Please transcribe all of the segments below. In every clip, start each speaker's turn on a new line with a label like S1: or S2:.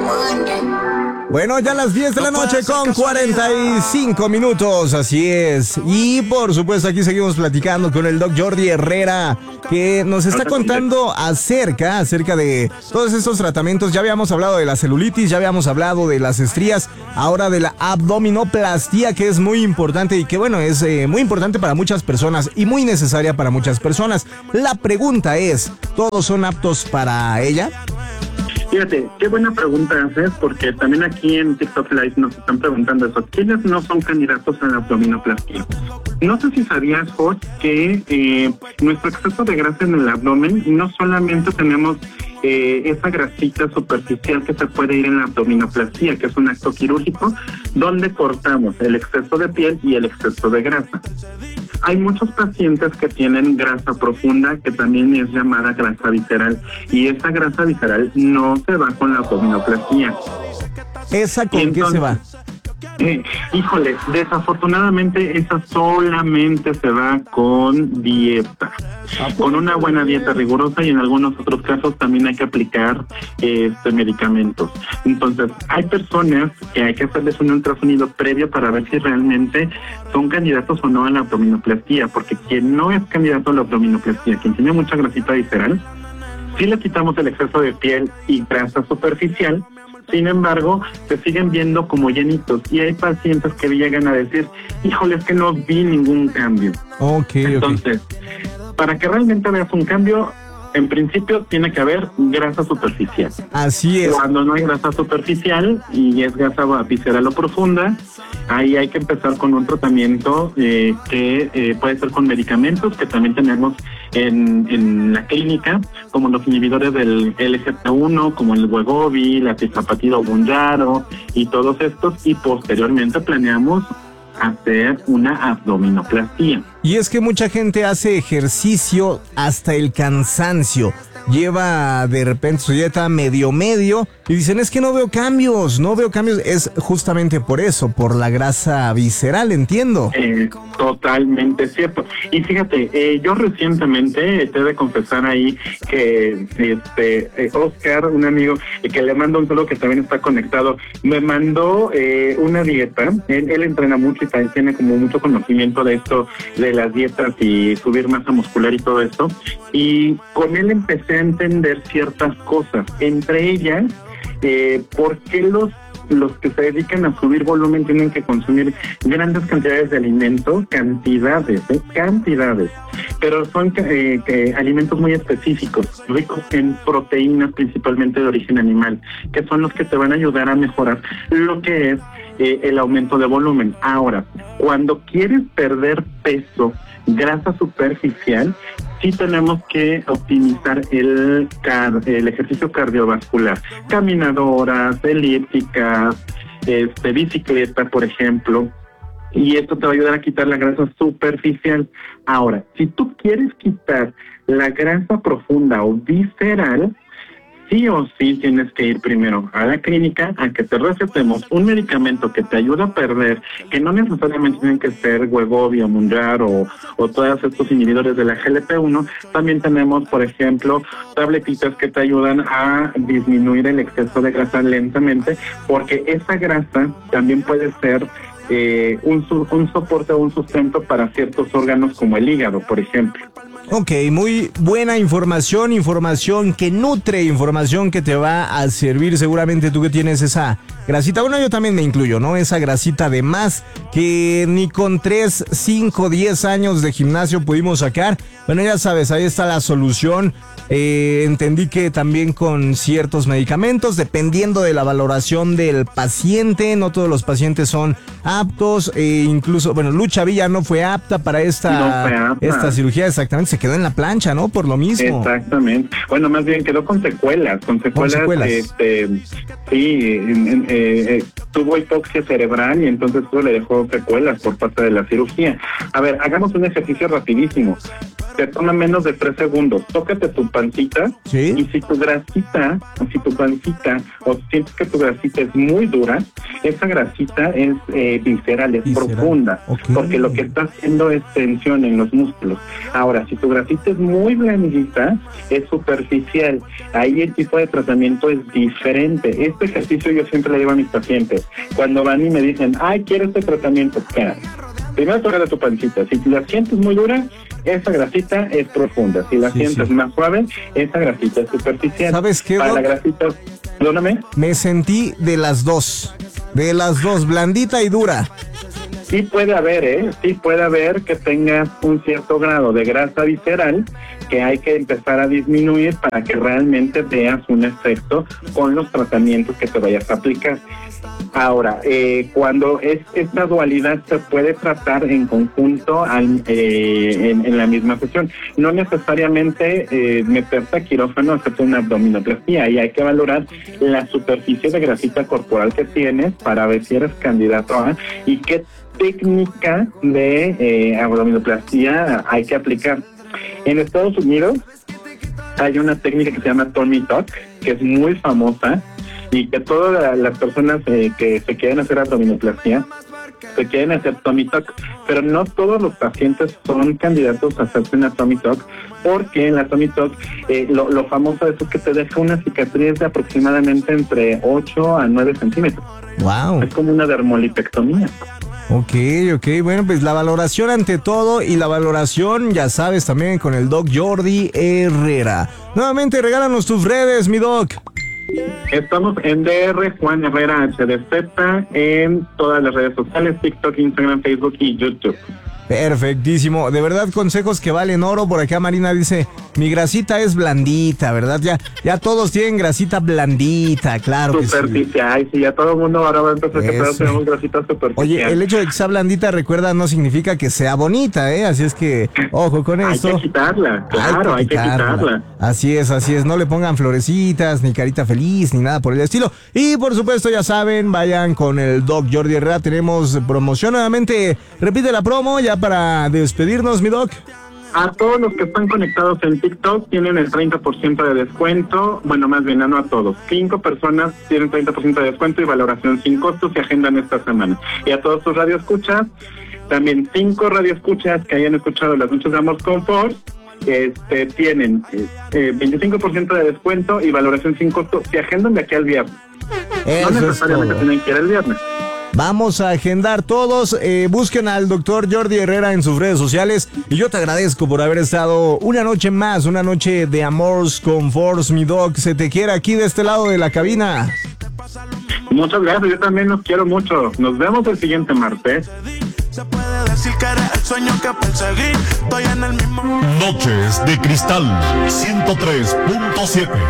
S1: Bueno, ya las 10 de la noche con 45 minutos, así es. Y por supuesto aquí seguimos platicando con el Doc Jordi Herrera, que nos está contando acerca de todos estos tratamientos. Ya habíamos hablado de la celulitis, ya habíamos hablado de las estrías, ahora de la abdominoplastía, que es muy importante y que bueno, es muy importante para muchas personas y muy necesaria para muchas personas. La pregunta es, ¿todos son aptos para ella?
S2: Fíjate, qué buena pregunta haces, porque también aquí en TikTok Live nos están preguntando eso. ¿Quiénes no son candidatos a la abdominoplastia? No sé si sabías, Jorge, que nuestro exceso de grasa en el abdomen, no solamente tenemos esa grasita superficial que se puede ir en la abdominoplastia, que es un acto quirúrgico, donde cortamos el exceso de piel y el exceso de grasa. Hay muchos pacientes que tienen grasa profunda, que también es llamada grasa visceral, y esa grasa visceral no se va con la abdominoplastia.
S1: ¿Esa con qué se va?
S2: Híjole, desafortunadamente esa solamente se va con dieta, con una buena dieta rigurosa, y en algunos otros casos también hay que aplicar medicamentos. Entonces, hay personas que hay que hacerles un ultrasonido previo para ver si realmente son candidatos o no a la abdominoplastia, porque quien no es candidato a la abdominoplastia, quien tiene mucha grasita visceral, si le quitamos el exceso de piel y grasa superficial, sin embargo, se siguen viendo como llenitos, y hay pacientes que llegan a decir, híjole, es que no vi ningún cambio. Entonces, para que realmente veas un cambio, en principio tiene que haber grasa superficial.
S1: Así es.
S2: Cuando no hay grasa superficial y es grasa visceral o profunda, ahí hay que empezar con un tratamiento que puede ser con medicamentos que también tenemos en la clínica, como los inhibidores del LGT1, como el Wegovy, la tizapatida o Mounjaro y todos estos, y posteriormente planeamos hacer una abdominoplastia.
S1: Y es que mucha gente hace ejercicio hasta el cansancio. Lleva de repente su dieta medio y dicen, es que no veo cambios. Es justamente por eso, por la grasa visceral, entiendo.
S2: Totalmente cierto. Y fíjate, yo recientemente te he de confesar ahí que Oscar, un amigo que le mando un saludo, que también está conectado, me mandó una dieta. Él entrena mucho y también tiene como mucho conocimiento de esto, de las dietas y subir masa muscular y todo esto. Y con él empecé a entender ciertas cosas, entre ellas, por qué los que se dedican a subir volumen tienen que consumir grandes cantidades de alimentos, cantidades, pero son alimentos muy específicos, ricos en proteínas, principalmente de origen animal, que son los que te van a ayudar a mejorar lo que es el aumento de volumen. Ahora, cuando quieres perder peso, grasa superficial, sí tenemos que optimizar el ejercicio cardiovascular, caminadoras, elípticas, bicicleta, por ejemplo, y esto te va a ayudar a quitar la grasa superficial. Ahora, si tú quieres quitar la grasa profunda o visceral, sí o sí tienes que ir primero a la clínica a que te recetemos un medicamento que te ayuda a perder, que no necesariamente tienen que ser Wegovy o Mounjaro o todos estos inhibidores de la GLP-1. También tenemos, por ejemplo, tabletitas que te ayudan a disminuir el exceso de grasa lentamente, porque esa grasa también puede ser un soporte o un sustento para ciertos órganos como el hígado, por ejemplo.
S1: Ok, muy buena información que nutre, información que te va a servir seguramente tú que tienes esa grasita. Bueno, yo también me incluyo, ¿no? Esa grasita de más que ni con 3, 5, 10 años de gimnasio pudimos sacar. Bueno, ya sabes, ahí está la solución. Entendí que también con ciertos medicamentos, dependiendo de la valoración del paciente, no todos los pacientes son aptos, incluso, bueno, Lucha Villa no fue apta para esta cirugía, exactamente, se quedó en la plancha, ¿no? Por lo mismo.
S2: Exactamente. Bueno, más bien quedó con secuelas. Tuvo hipoxia cerebral y entonces eso le dejó secuelas por parte de la cirugía. A ver, hagamos un ejercicio rapidísimo. Te toma menos de 3 segundos. Tócate tu pancita, ¿sí? Y si tu pancita o sientes que tu grasita es muy dura, esa grasita es visceral, es profunda, porque lo que está haciendo es tensión en los músculos. Ahora, si tu grasita es muy blandita, es superficial, ahí el tipo de tratamiento es diferente. Este ejercicio yo siempre le digo a mis pacientes, cuando van y me dicen, ay, quiero este tratamiento, espérate. Primero toca tu pancita, si la sientes muy dura, esa grasita es profunda, si la sientes más suave, esa grasita es superficial.
S1: ¿Sabes qué,
S2: Para la grasita, perdóname.
S1: Me sentí de las dos, blandita y dura.
S2: Sí puede haber que tengas un cierto grado de grasa visceral que hay que empezar a disminuir para que realmente veas un efecto con los tratamientos que te vayas a aplicar. Ahora, cuando es esta dualidad se puede tratar en conjunto en la misma sesión. No necesariamente meterte a quirófano, hacerte una abdominoplastia, y hay que valorar la superficie de grasita corporal que tienes para ver si eres candidato a y qué técnica de abdominoplastia hay que aplicar. En Estados Unidos hay una técnica que se llama Tummy Tuck, que es muy famosa y que todas las personas que se quieren hacer abdominoplastia se quieren hacer Tummy Tuck, pero no todos los pacientes son candidatos a hacerse una Tummy Tuck, porque en la Tummy Tuck lo famoso de eso es que te deja una cicatriz de aproximadamente entre 8 a 9 centímetros.
S1: Wow.
S2: Es como una dermolipectomía.
S1: Ok, bueno, pues la valoración ante todo, y la valoración, ya sabes, también con el Doc Jordi Herrera. Nuevamente, regálanos tus redes, mi Doc.
S2: Estamos en DR Juan Herrera HDZ en todas las redes sociales, TikTok, Instagram, Facebook y YouTube.
S1: Perfectísimo, de verdad consejos que valen oro. Por acá Marina dice, mi grasita es blandita, ¿verdad? Ya todos tienen grasita blandita, claro.
S2: Superficial, sí, ya todo el mundo ahora va a empezar que todos tenemos grasita superficial.
S1: Oye, el hecho de que sea blandita, recuerda, no significa que sea bonita, Así es que, ojo con esto.
S2: Hay que quitarla, claro, hay que quitarla.
S1: Así es, no le pongan florecitas, ni carita feliz, ni nada por el estilo. Y por supuesto, ya saben, vayan con el Doc Jordi Herrera, tenemos promoción nuevamente. Repite la promo ya para despedirnos, mi Doc.
S2: A todos los que están conectados en TikTok tienen el 30% de descuento. Bueno, más bien, no a todos. 5 personas tienen 30% de descuento y valoración sin costo se agendan esta semana. Y a todos tus radioescuchas, también 5 radioescuchas que hayan escuchado Las Noches de Amor Confort, tienen 25% de descuento y valoración sin costo se agendan de aquí al viernes.
S1: Eso
S2: no necesariamente tienen que ir el viernes.
S1: Vamos a agendar todos, busquen al doctor Jordi Herrera en sus redes sociales, y yo te agradezco por haber estado una noche más, una noche de Amors Confort, mi Doc. Se te quiere aquí de este lado de la cabina.
S2: Muchas gracias, yo también los quiero mucho. Nos vemos el siguiente martes.
S3: Se puede decir que eres el sueño que perseguí. Estoy en el mismo.
S4: Noches de Cristal 103.7.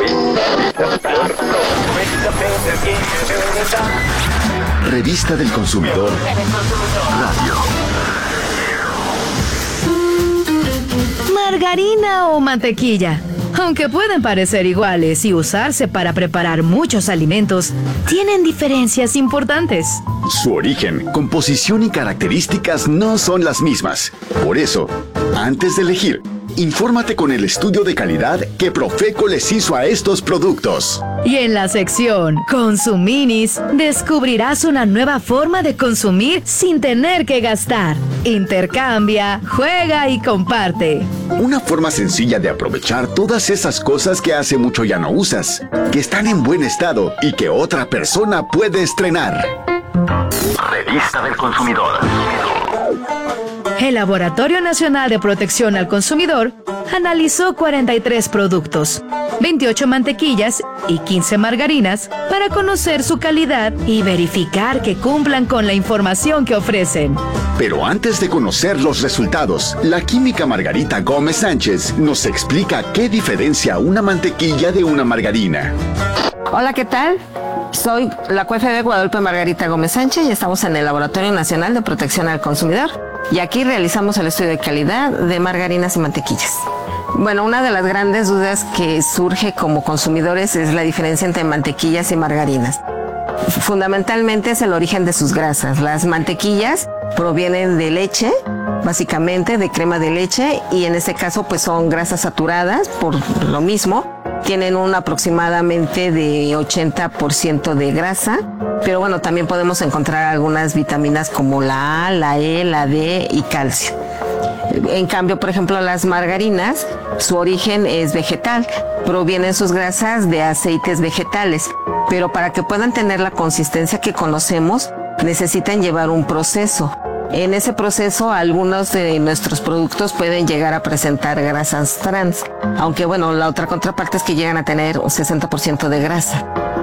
S5: Revista del Consumidor Radio.
S6: Margarina o mantequilla. Aunque pueden parecer iguales y usarse para preparar muchos alimentos, tienen diferencias importantes.
S5: Su origen, composición y características no son las mismas. Por eso, antes de elegir, infórmate con el estudio de calidad que Profeco les hizo a estos productos.
S6: Y en la sección Consuminis descubrirás una nueva forma de consumir sin tener que gastar. Intercambia, juega y comparte.
S5: Una forma sencilla de aprovechar todas esas cosas que hace mucho ya no usas, que están en buen estado y que otra persona puede estrenar.
S7: Revista del Consumidor.
S6: El Laboratorio Nacional de Protección al Consumidor analizó 43 productos, 28 mantequillas y 15 margarinas para conocer su calidad y verificar que cumplan con la información que ofrecen.
S5: Pero antes de conocer los resultados, la química Margarita Gómez Sánchez nos explica qué diferencia una mantequilla de una margarina.
S8: Hola, ¿qué tal? Soy la QFB Guadalupe Margarita Gómez Sánchez y estamos en el Laboratorio Nacional de Protección al Consumidor. Y aquí realizamos el estudio de calidad de margarinas y mantequillas. Bueno, una de las grandes dudas que surge como consumidores es la diferencia entre mantequillas y margarinas. Fundamentalmente es el origen de sus grasas. Las mantequillas provienen de leche, básicamente de crema de leche, y en este caso pues son grasas saturadas por lo mismo. tienen un aproximadamente de 80% de grasa, pero bueno, también podemos encontrar algunas vitaminas como la A, la E, la D y calcio. En cambio, por ejemplo, las margarinas, su origen es vegetal, provienen sus grasas de aceites vegetales, pero para que puedan tener la consistencia que conocemos, necesitan llevar un proceso. En ese proceso, algunos de nuestros productos pueden llegar a presentar grasas trans, aunque bueno, la otra contraparte es que llegan a tener un 60% de grasa.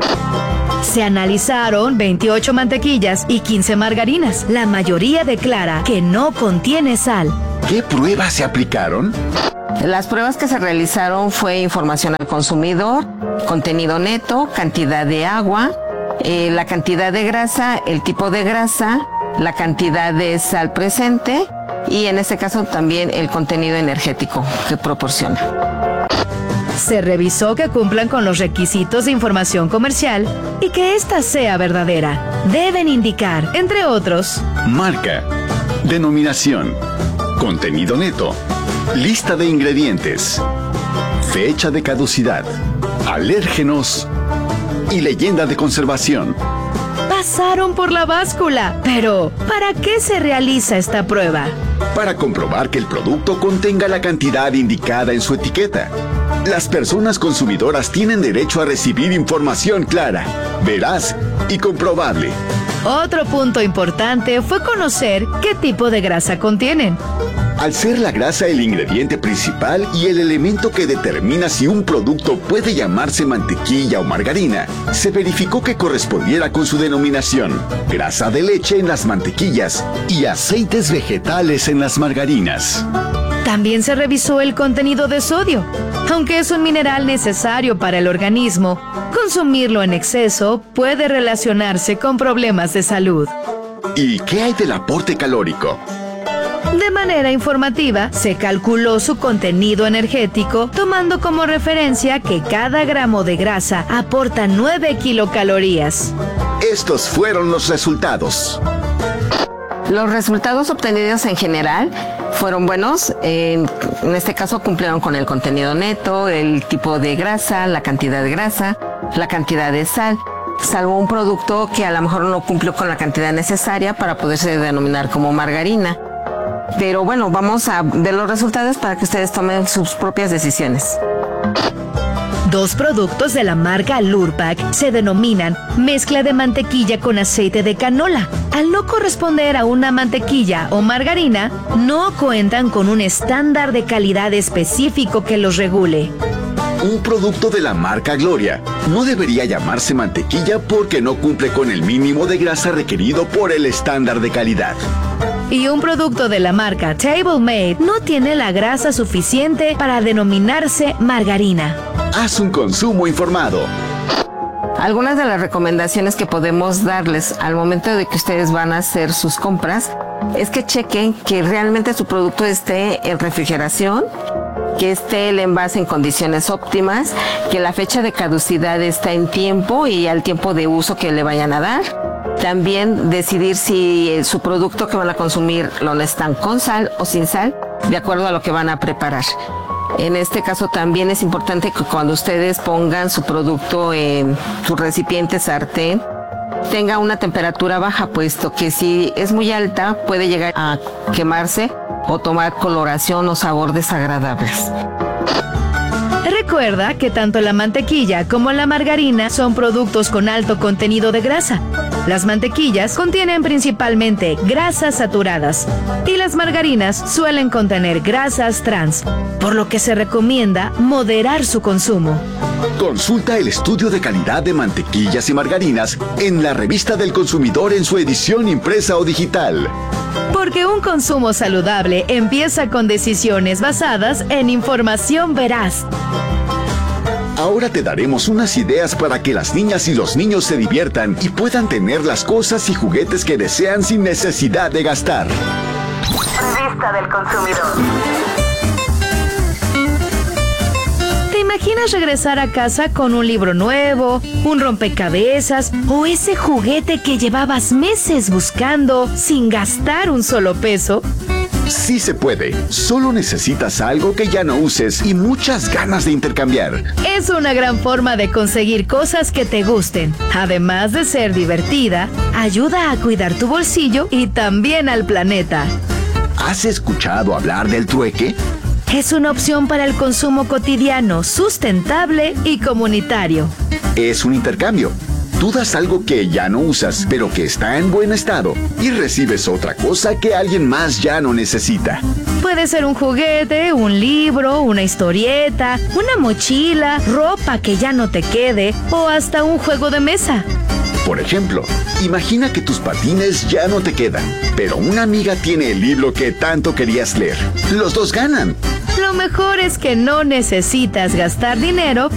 S6: Se analizaron 28 mantequillas y 15 margarinas. La mayoría declara que no contiene sal.
S5: ¿Qué pruebas se aplicaron?
S8: Las pruebas que se realizaron fue información al consumidor, contenido neto, cantidad de agua, la cantidad de grasa, el tipo de grasa, la cantidad de sal presente y en este caso también el contenido energético que proporciona.
S6: Se revisó que cumplan con los requisitos de información comercial y que ésta sea verdadera. Deben indicar, entre otros,
S5: marca, denominación, contenido neto, lista de ingredientes, fecha de caducidad, alérgenos y leyenda de conservación.
S6: Pasaron por la báscula. Pero, ¿para qué se realiza esta prueba?
S5: Para comprobar que el producto contenga la cantidad indicada en su etiqueta. Las personas consumidoras tienen derecho a recibir información clara, veraz y comprobable.
S6: Otro punto importante fue conocer qué tipo de grasa contienen.
S5: Al ser la grasa el ingrediente principal y el elemento que determina si un producto puede llamarse mantequilla o margarina, se verificó que correspondiera con su denominación: grasa de leche en las mantequillas y aceites vegetales en las margarinas.
S6: También se revisó el contenido de sodio. Aunque es un mineral necesario para el organismo, consumirlo en exceso puede relacionarse con problemas de salud.
S5: ¿Y qué hay del aporte calórico?
S6: De manera informativa, se calculó su contenido energético, tomando como referencia que cada gramo de grasa aporta 9 kilocalorías.
S5: Estos fueron los resultados.
S8: Los resultados obtenidos en general fueron buenos. En este caso cumplieron con el contenido neto, el tipo de grasa, la cantidad de grasa, la cantidad de sal, salvo un producto que a lo mejor no cumplió con la cantidad necesaria para poderse denominar como margarina. Pero bueno, vamos a ver los resultados para que ustedes tomen sus propias decisiones.
S6: 2 productos de la marca Lurpak se denominan mezcla de mantequilla con aceite de canola. Al no corresponder a una mantequilla o margarina, no cuentan con un estándar de calidad específico que los regule.
S5: Un producto de la marca Gloria no debería llamarse mantequilla porque no cumple con el mínimo de grasa requerido por el estándar de calidad.
S6: Y un producto de la marca Table Made no tiene la grasa suficiente para denominarse margarina.
S5: Haz un consumo informado.
S8: Algunas de las recomendaciones que podemos darles al momento de que ustedes van a hacer sus compras es que chequen que realmente su producto esté en refrigeración, que esté el envase en condiciones óptimas, que la fecha de caducidad está en tiempo y al tiempo de uso que le vayan a dar. También decidir si su producto que van a consumir lo necesitan con sal o sin sal, de acuerdo a lo que van a preparar. En este caso también es importante que cuando ustedes pongan su producto en su recipiente sartén, tenga una temperatura baja, puesto que si es muy alta puede llegar a quemarse o tomar coloración o sabor desagradables.
S6: Recuerda que tanto la mantequilla como la margarina son productos con alto contenido de grasa. Las mantequillas contienen principalmente grasas saturadas y las margarinas suelen contener grasas trans, por lo que se recomienda moderar su consumo.
S5: Consulta el estudio de calidad de mantequillas y margarinas en la Revista del Consumidor en su edición impresa o digital.
S6: Porque un consumo saludable empieza con decisiones basadas en información veraz.
S5: Ahora te daremos unas ideas para que las niñas y los niños se diviertan y puedan tener las cosas y juguetes que desean sin necesidad de gastar.
S7: Revista del Consumidor.
S6: ¿Te imaginas regresar a casa con un libro nuevo, un rompecabezas o ese juguete que llevabas meses buscando sin gastar un solo peso?
S5: Sí se puede. Solo necesitas algo que ya no uses y muchas ganas de intercambiar.
S6: Es una gran forma de conseguir cosas que te gusten. Además de ser divertida, ayuda a cuidar tu bolsillo y también al planeta.
S5: ¿Has escuchado hablar del trueque?
S6: Es una opción para el consumo cotidiano, sustentable y comunitario.
S5: Es un intercambio. Tú das algo que ya no usas, pero que está en buen estado, y recibes otra cosa que alguien más ya no necesita.
S6: Puede ser un juguete, un libro, una historieta, una mochila, ropa que ya no te quede o hasta un juego de mesa.
S5: Por ejemplo, imagina que tus patines ya no te quedan, pero una amiga tiene el libro que tanto querías leer. Los dos ganan.
S6: Lo mejor es que no necesitas gastar dinero